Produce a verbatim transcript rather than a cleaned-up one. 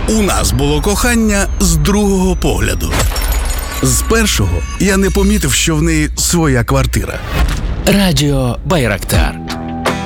У нас було кохання з другого погляду. З першого я не помітив, що в неї своя квартира. Радіо Байрактар.